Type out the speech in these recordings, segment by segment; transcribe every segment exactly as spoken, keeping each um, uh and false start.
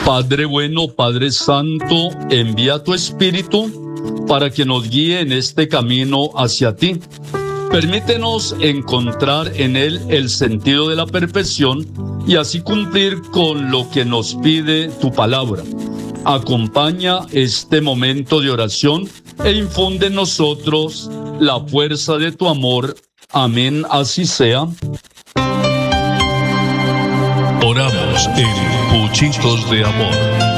Padre bueno, Padre santo, envía tu Espíritu para que nos guíe en este camino hacia ti. Permítenos encontrar en él el sentido de la perfección y así cumplir con lo que nos pide tu palabra. Acompaña este momento de oración e infunde en nosotros la fuerza de tu amor. Amén, así sea. Oramos en Puchitos de Amor.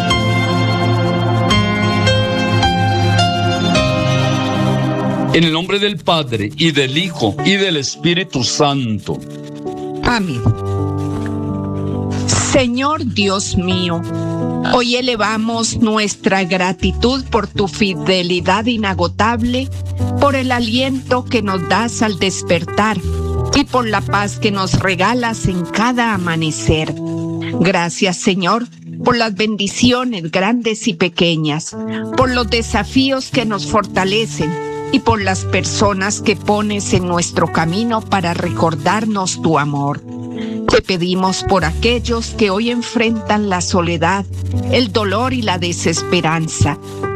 En el nombre del Padre, y del Hijo, y del Espíritu Santo. Amén. Señor Dios mío, hoy elevamos nuestra gratitud por tu fidelidad inagotable, por el aliento que nos das al despertar y por la paz que nos regalas en cada amanecer. Gracias, Señor, por las bendiciones grandes y pequeñas, por los desafíos que nos fortalecen y por las personas que pones en nuestro camino para recordarnos tu amor. Te pedimos por aquellos que hoy enfrentan la soledad, el dolor y la desesperanza.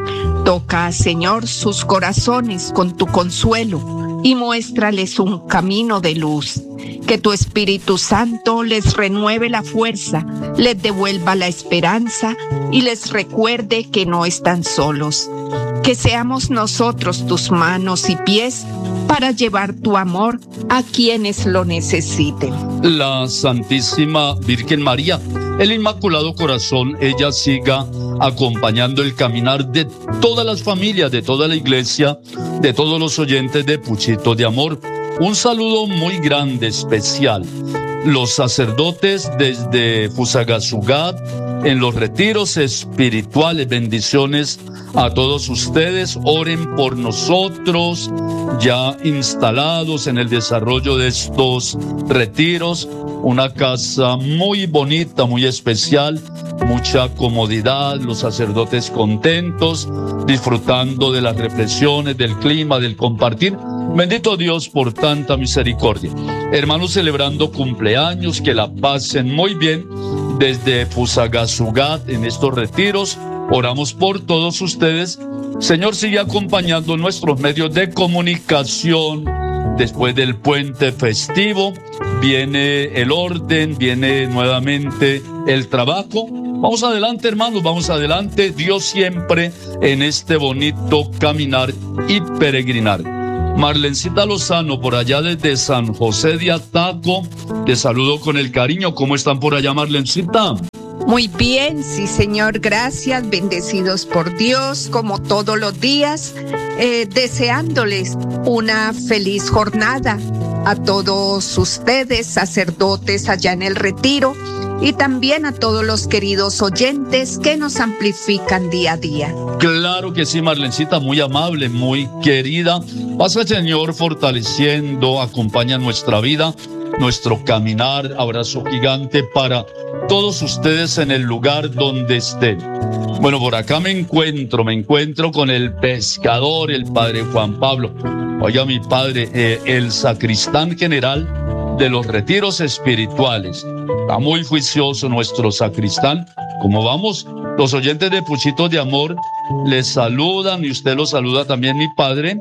Toca, Señor, sus corazones con tu consuelo y muéstrales un camino de luz. Que tu Espíritu Santo les renueve la fuerza, les devuelva la esperanza y les recuerde que no están solos. Que seamos nosotros tus manos y pies para llevar tu amor a quienes lo necesiten. La Santísima Virgen María, el Inmaculado Corazón, ella siga acompañando el caminar de todas las familias, de toda la iglesia, de todos los oyentes de Puchitos de Amor. Un saludo muy grande, especial. Los sacerdotes desde Fusagasugá, en los retiros espirituales, bendiciones a todos ustedes. Oren por nosotros, ya instalados en el desarrollo de estos retiros. Una casa muy bonita, muy especial, mucha comodidad, los sacerdotes contentos, disfrutando de las reflexiones, del clima, del compartir. Bendito Dios por tanta misericordia. Hermanos celebrando cumpleaños, que la pasen muy bien desde Fusagasugá en estos retiros. Oramos por todos ustedes. Señor, sigue acompañando nuestros medios de comunicación. Después del puente festivo viene el orden, viene nuevamente el trabajo. Vamos adelante, hermanos, vamos adelante. Dios siempre en este bonito caminar y peregrinar. Marlencita Lozano, por allá desde San José de Ataco, te saludo con el cariño. ¿Cómo están por allá, Marlencita? Muy bien, sí, Señor, gracias, bendecidos por Dios, como todos los días, eh, deseándoles una feliz jornada a todos ustedes, sacerdotes allá en el retiro, y también a todos los queridos oyentes que nos amplifican día a día. Claro que sí, Marlencita, muy amable, muy querida. Pasa, Señor, fortaleciendo, acompaña nuestra vida, nuestro caminar. Abrazo gigante para todos ustedes en el lugar donde estén. Bueno, por acá me encuentro, me encuentro con el pescador, el padre Juan Pablo. Oiga, mi padre, eh, el sacristán general de los retiros espirituales. Está muy juicioso nuestro sacristán. ¿Cómo vamos? Los oyentes de Puchitos de Amor les saludan y usted los saluda también, mi padre.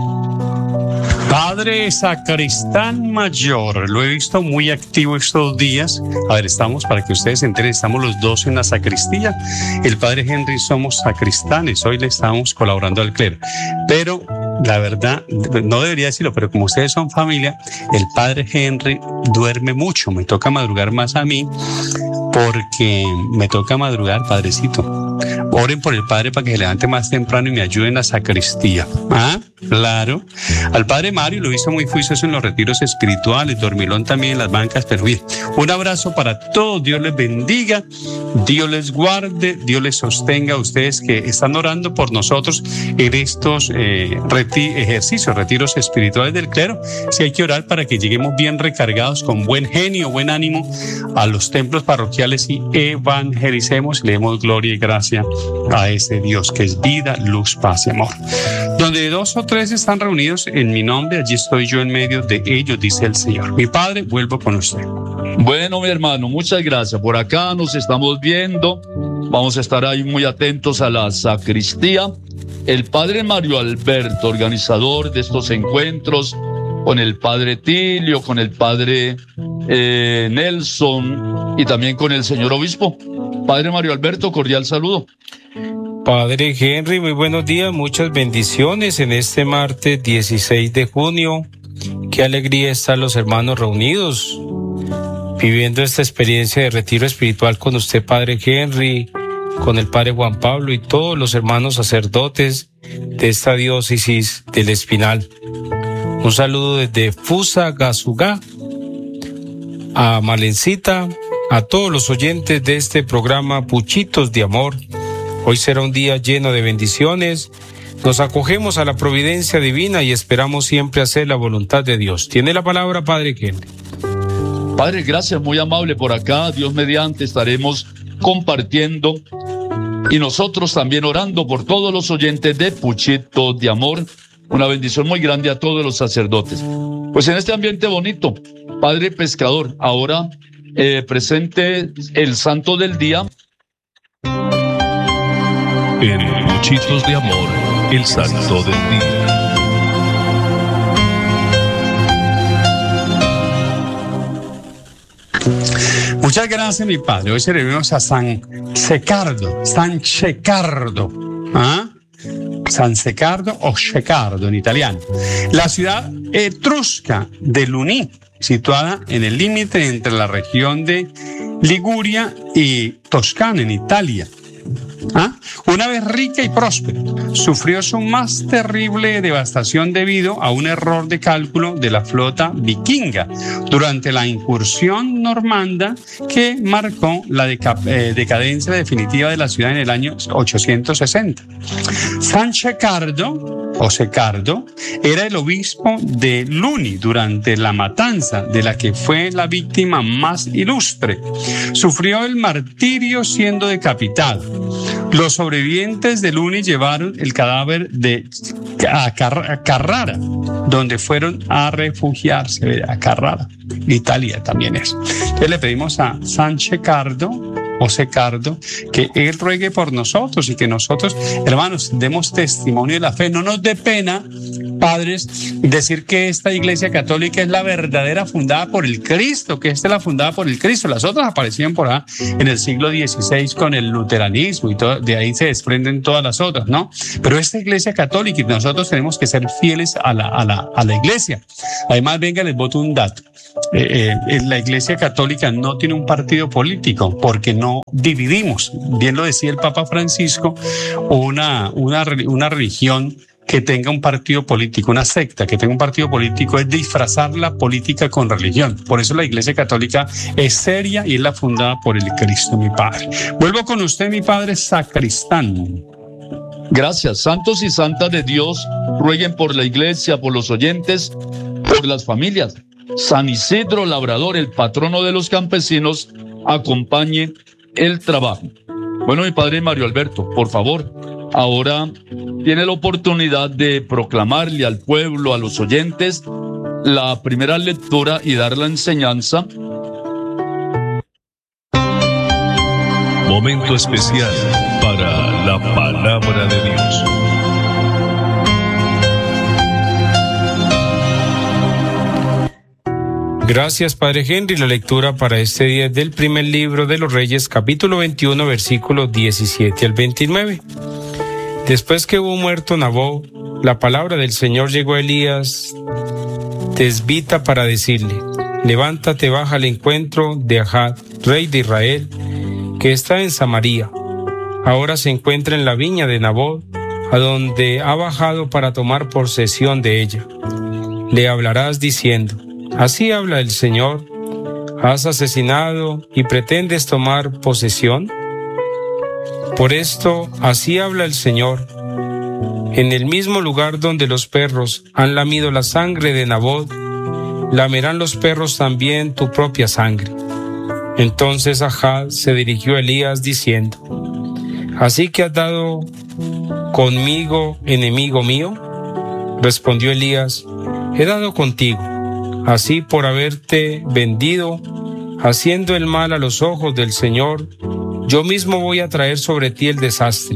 Padre Sacristán Mayor, lo he visto muy activo estos días. A ver, estamos, para que ustedes se enteren, estamos los dos en la sacristía. El Padre Henry somos sacristanes, hoy le estamos colaborando al clero. Pero la verdad, no debería decirlo, pero como ustedes son familia, el Padre Henry duerme mucho, me toca madrugar más a mí, porque me toca madrugar, padrecito. Oren por el Padre para que se levante más temprano y me ayuden en la sacristía. Ah, claro. Al Padre Mario lo he visto muy juicioso en los retiros espirituales, dormilón también en las bancas, pero bien. Un abrazo para todos, Dios les bendiga, Dios les guarde, Dios les sostenga a ustedes que están orando por nosotros en estos eh, reti- ejercicios, retiros espirituales del clero. Sí, hay que orar para que lleguemos bien recargados, con buen genio, buen ánimo a los templos parroquiales y evangelicemos, le demos gloria y gracia a ese Dios que es vida, luz, paz y amor. Donde dos o tres están reunidos en mi nombre, allí estoy yo en medio de ellos, dice el Señor. Mi Padre, vuelvo con usted. Bueno, mi hermano, muchas gracias. Por acá nos estamos viendo. Vamos a estar ahí muy atentos a la sacristía. El padre Mario Alberto, organizador de estos encuentros, con el padre Tilio, con el padre eh, Nelson y también con el señor obispo. Padre Mario Alberto, cordial saludo. Padre Henry, muy buenos días, muchas bendiciones en este martes dieciséis de junio. Qué alegría estar los hermanos reunidos, viviendo esta experiencia de retiro espiritual con usted, Padre Henry, con el Padre Juan Pablo y todos los hermanos sacerdotes de esta diócesis del Espinal. Un saludo desde Fusagasugá, a Malencita, a todos los oyentes de este programa Puchitos de Amor. Hoy será un día lleno de bendiciones. Nos acogemos a la providencia divina y esperamos siempre hacer la voluntad de Dios. Tiene la palabra, Padre Henry. Padre, gracias, muy amable por acá. Dios mediante estaremos compartiendo y nosotros también orando por todos los oyentes de Puchitos de Amor. Una bendición muy grande a todos los sacerdotes. Pues en este ambiente bonito, Padre Pescador, ahora eh, presente el santo del día. En Puchitos de Amor, el santo del día. Muchas gracias, mi Padre. Hoy celebramos a San Secardo, San Cecardo, ¿ah? San Secardo o Cecardo en italiano. La ciudad etrusca de Luni, situada en el límite entre la región de Liguria y Toscana en Italia. ¿Ah? Una vez rica y próspera, sufrió su más terrible devastación debido a un error de cálculo de la flota vikinga durante la incursión normanda que marcó la deca- eh, decadencia definitiva de la ciudad en el año ochocientos sesenta. San Cecardo o Secardo era el obispo de Luni durante la matanza de la que fue la víctima más ilustre. Sufrió el martirio siendo decapitado. Los sobrevivientes de Luni llevaron el cadáver de a, Car- a Carrara, donde fueron a refugiarse. A Carrara, Italia también es. Entonces le pedimos a San Cecardo o Secardo que él ruegue por nosotros y que nosotros, hermanos, demos testimonio de la fe. No nos dé pena, padres, decir que esta iglesia católica es la verdadera fundada por el Cristo, que esta es la fundada por el Cristo. Las otras aparecían por ahí en el siglo dieciséis con el luteranismo y todo, de ahí se desprenden todas las otras, ¿no? Pero esta iglesia católica, y nosotros tenemos que ser fieles a la, a la, a la iglesia. Además, venga, les boto un dato. Eh, eh, la iglesia católica no tiene un partido político porque no dividimos. Bien lo decía el Papa Francisco, una, una, una religión que tenga un partido político, una secta que tenga un partido político es disfrazar la política con religión. Por eso la Iglesia Católica es seria y es la fundada por el Cristo, mi Padre. Vuelvo con usted, mi Padre sacristán. Gracias. Santos y santas de Dios, rueguen por la iglesia, por los oyentes, por las familias. San Isidro Labrador, el patrono de los campesinos, acompañe el trabajo. Bueno, mi Padre Mario Alberto, por favor, ahora tiene la oportunidad de proclamarle al pueblo, a los oyentes, la primera lectura y dar la enseñanza. Momento especial para la palabra de Dios. Gracias, Padre Henry. La lectura para este día es del primer libro de los Reyes, capítulo veintiuno, versículos diecisiete al veintinueve. Después que hubo muerto Nabot, la palabra del Señor llegó a Elías Tisbita para decirle: levántate, baja al encuentro de Ahab, rey de Israel, que está en Samaria. Ahora se encuentra en la viña de Nabot, a donde ha bajado para tomar posesión de ella. Le hablarás diciendo: así habla el Señor, ¿has asesinado y pretendes tomar posesión? Por esto, así habla el Señor: en el mismo lugar donde los perros han lamido la sangre de Nabot, lamerán los perros también tu propia sangre. Entonces Ahab se dirigió a Elías diciendo: así que has dado conmigo, enemigo mío. Respondió Elías: he dado contigo, así por haberte vendido, haciendo el mal a los ojos del Señor, yo mismo voy a traer sobre ti el desastre.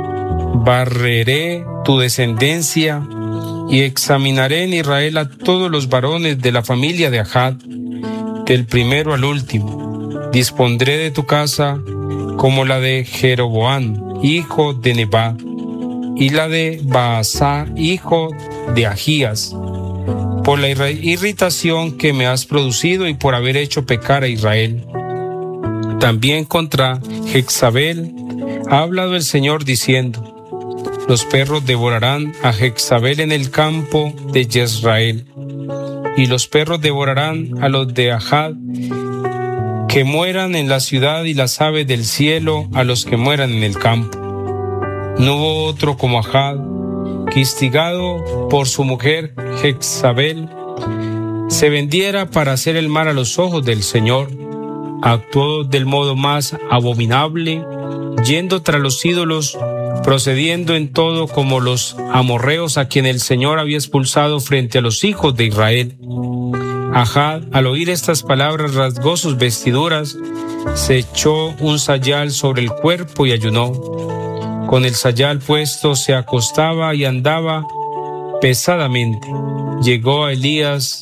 Barreré tu descendencia y examinaré en Israel a todos los varones de la familia de Achab, del primero al último. Dispondré de tu casa como la de Jeroboam, hijo de Nebat, y la de Baasá, hijo de Ahías, por la irritación que me has producido y por haber hecho pecar a Israel. También contra Jezabel ha hablado el Señor diciendo: los perros devorarán a Jezabel en el campo de Jezreel, y los perros devorarán a los de Achab que mueran en la ciudad, y las aves del cielo a los que mueran en el campo. No hubo otro como Achab, que instigado por su mujer Jezabel se vendiera para hacer el mal a los ojos del Señor. Actuó del modo más abominable, yendo tras los ídolos, procediendo en todo como los amorreos a quien el Señor había expulsado frente a los hijos de Israel. Achab, al oír estas palabras, rasgó sus vestiduras, se echó un sayal sobre el cuerpo y ayunó. Con el sayal puesto se acostaba y andaba pesadamente. Llegó a Elías: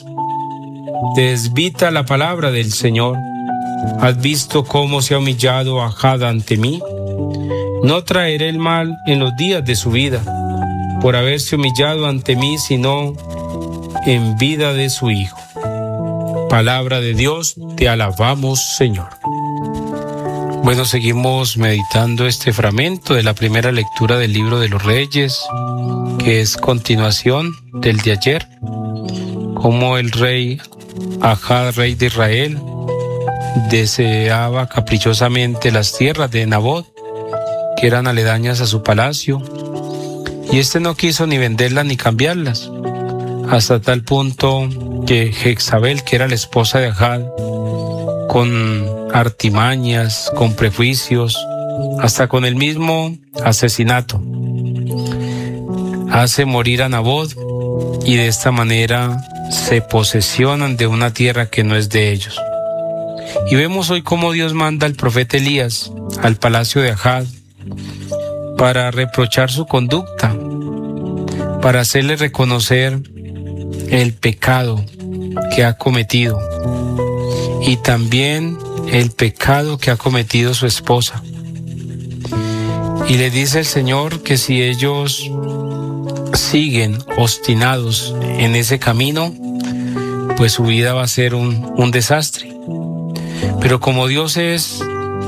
desvita la palabra del Señor. ¿Has visto cómo se ha humillado Achab ante mí? No traeré el mal en los días de su vida, por haberse humillado ante mí, sino en vida de su hijo. Palabra de Dios, te alabamos, Señor. Bueno, seguimos meditando este fragmento de la primera lectura del libro de los Reyes, que es continuación del de ayer, como el rey Achab, rey de Israel, deseaba caprichosamente las tierras de Nabot, que eran aledañas a su palacio, y este no quiso ni venderlas ni cambiarlas, hasta tal punto que Jezabel, que era la esposa de Achab, con artimañas, con prejuicios, hasta con el mismo asesinato, hace morir a Nabot, y de esta manera se posesionan de una tierra que no es de ellos. Y vemos hoy cómo Dios manda al profeta Elías al palacio de Achab para reprochar su conducta, para hacerle reconocer el pecado que ha cometido y también el pecado que ha cometido su esposa. Y le dice el Señor que si ellos siguen obstinados en ese camino, pues su vida va a ser un, un desastre. Pero como Dios es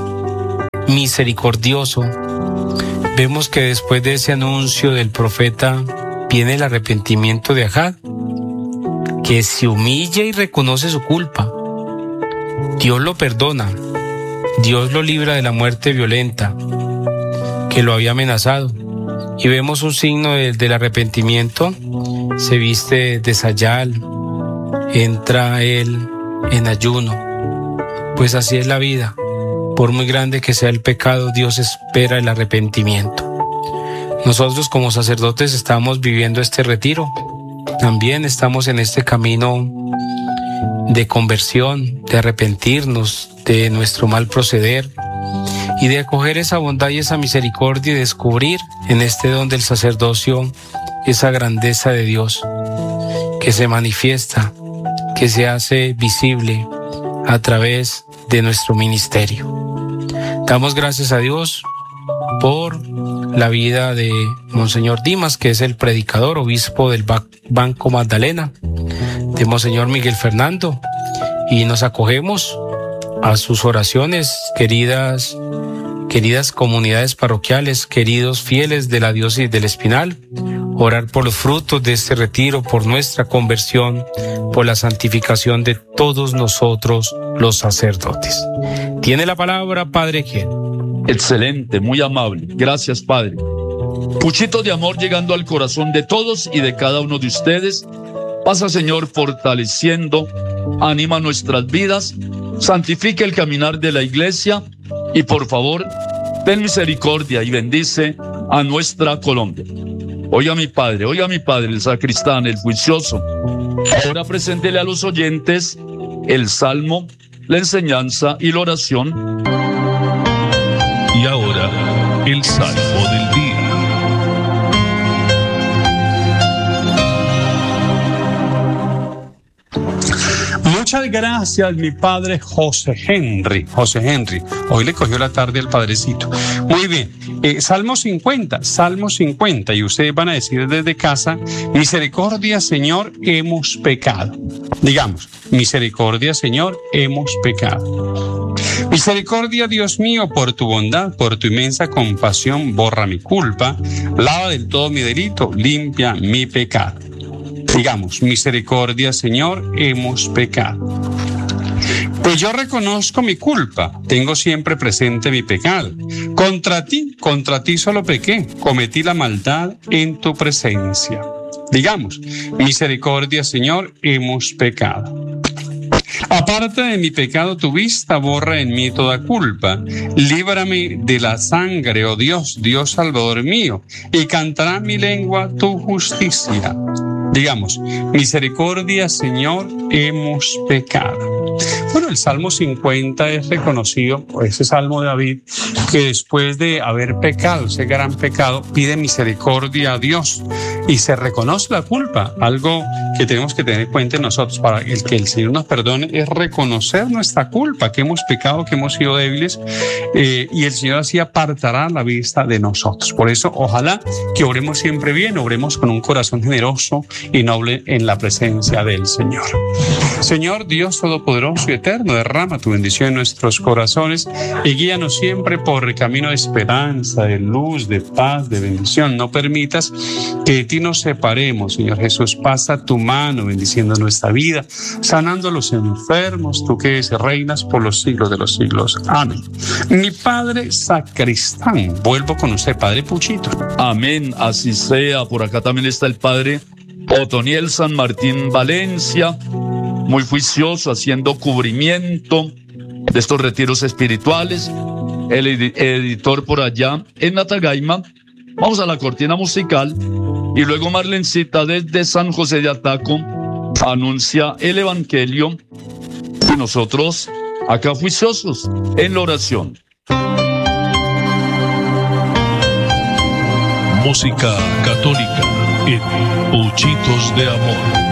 misericordioso, vemos que después de ese anuncio del profeta viene el arrepentimiento de Achab, que se humilla y reconoce su culpa. Dios lo perdona, Dios lo libra de la muerte violenta que lo había amenazado. Y vemos un signo de, del arrepentimiento: se viste de sayal, entra él en ayuno. Pues así es la vida. Por muy grande que sea el pecado, Dios espera el arrepentimiento. Nosotros como sacerdotes estamos viviendo este retiro. También estamos en este camino de conversión, de arrepentirnos de nuestro mal proceder y de acoger esa bondad y esa misericordia y descubrir en este don del sacerdocio esa grandeza de Dios que se manifiesta, que se hace visible a través de nuestro ministerio. Damos gracias a Dios por la vida de Monseñor Dimas, que es el predicador, obispo del Banco Magdalena, de Monseñor Miguel Fernando, y nos acogemos a sus oraciones, queridas, queridas comunidades parroquiales, queridos fieles de la diócesis del Espinal, orar por los frutos de este retiro, por nuestra conversión, por la santificación de todos nosotros los sacerdotes. Tiene la palabra Padre Gen. Excelente, muy amable. Gracias, Padre. Puchitos de amor llegando al corazón de todos y de cada uno de ustedes. Pasa, Señor, fortaleciendo, anima nuestras vidas, santifica el caminar de la iglesia y, por favor, ten misericordia y bendice a nuestra Colombia. Oiga mi padre, oiga mi padre, el sacristán, el juicioso. Ahora preséntele a los oyentes el salmo, la enseñanza y la oración. Y ahora, el salmo del día. Muchas gracias, mi padre José Henry. José Henry, hoy le cogió la tarde al padrecito. Muy bien, eh, Salmo cincuenta, Salmo cincuenta, y ustedes van a decir desde casa: misericordia, Señor, hemos pecado. Digamos, misericordia, Señor, hemos pecado. Misericordia, Dios mío, por tu bondad, por tu inmensa compasión, borra mi culpa, lava del todo mi delito, limpia mi pecado. Digamos, misericordia, Señor, hemos pecado. Pues yo reconozco mi culpa, tengo siempre presente mi pecado. Contra ti, contra ti solo pequé, cometí la maldad en tu presencia. Digamos, misericordia, Señor, hemos pecado. Aparte de mi pecado, tu vista borra en mí toda culpa. Líbrame de la sangre, oh Dios, Dios Salvador mío, y cantará mi lengua tu justicia. Digamos, misericordia, Señor, hemos pecado. Bueno, el Salmo cincuenta es reconocido, ese Salmo de David, que después de haber pecado, ese gran pecado, pide misericordia a Dios y se reconoce la culpa. Algo que tenemos que tener en cuenta nosotros para el que el Señor nos perdone es reconocer nuestra culpa, que hemos pecado, que hemos sido débiles, eh, y el Señor así apartará la vista de nosotros. Por eso, ojalá que oremos siempre bien, oremos con un corazón generoso y noble en la presencia del Señor. Señor Dios Todopoderoso y Eterno, derrama tu bendición en nuestros corazones y guíanos siempre por el camino de esperanza, de luz, de paz, de bendición. No permitas que de ti nos separemos, Señor Jesús. Pasa tu mano bendiciendo nuestra vida, sanando a los enfermos, tú que reinas por los siglos de los siglos. Amén. Mi padre sacristán, vuelvo con usted, padre Puchito. Amén, así sea. Por acá también está el padre Otoniel San Martín Valencia, muy juicioso, haciendo cubrimiento de estos retiros espirituales. El ed- editor por allá en Natagaima. Vamos a la cortina musical y luego Marlencita desde San José de Ataco anuncia el Evangelio y nosotros acá juiciosos en la oración. Música católica en Puchitos de Amor.